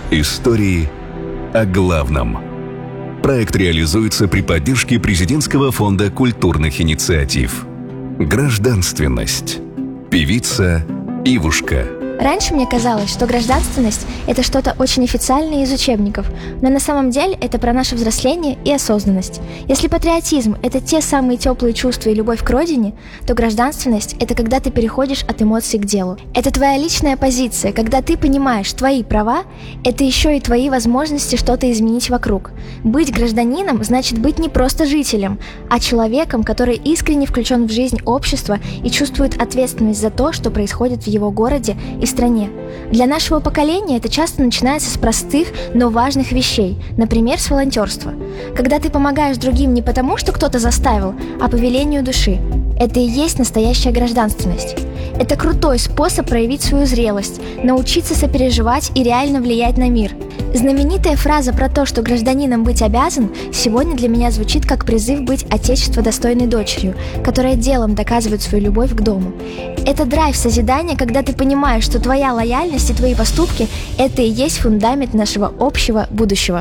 Истории о главном. Проект реализуется при поддержке Президентского фонда культурных инициатив. Гражданственность. Певица Ивушка. Раньше мне казалось, что гражданственность – это что-то очень официальное из учебников, но на самом деле это про наше взросление и осознанность. Если патриотизм – это те самые теплые чувства и любовь к родине, то гражданственность – это когда ты переходишь от эмоций к делу. Это твоя личная позиция, когда ты понимаешь твои права – это еще и твои возможности что-то изменить вокруг. Быть гражданином значит быть не просто жителем, а человеком, который искренне включен в жизнь общества и чувствует ответственность за то, что происходит в его городе и стране. Для нашего поколения это часто начинается с простых, но важных вещей, например, с волонтерства. Когда ты помогаешь другим не потому, что кто-то заставил, а по велению души. Это и есть настоящая гражданственность. Это крутой способ проявить свою зрелость, научиться сопереживать и реально влиять на мир. Знаменитая фраза про то, что гражданином быть обязан, сегодня для меня звучит как призыв быть отечества достойной дочерью, которая делом доказывает свою любовь к дому. Это драйв созидания, когда ты понимаешь, что твоя лояльность и твои поступки – это и есть фундамент нашего общего будущего.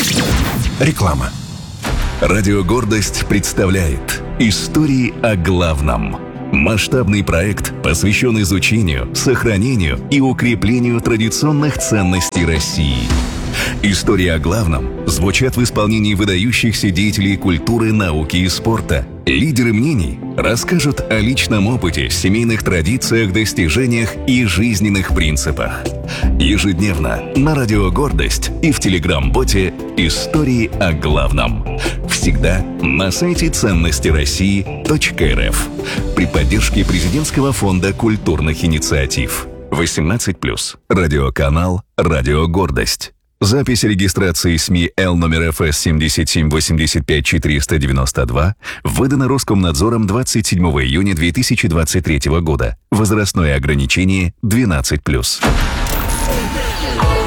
Реклама. Радио «Гордость» представляет «Истории о главном». Масштабный проект посвящен изучению, сохранению и укреплению традиционных ценностей России. Истории о главном звучат в исполнении выдающихся деятелей культуры, науки и спорта. Лидеры мнений расскажут о личном опыте, семейных традициях, достижениях и жизненных принципах. Ежедневно на Радио «Гордость» и в Телеграм-боте «Истории о главном». Всегда на сайте ценностироссии.рф при поддержке Президентского фонда культурных инициатив. 18+. Радиоканал «Радио Гордость». Запись регистрации СМИ Л номер ФС 7785492 выдана Роскомнадзором 27 июня 2023 года. Возрастное ограничение 12+.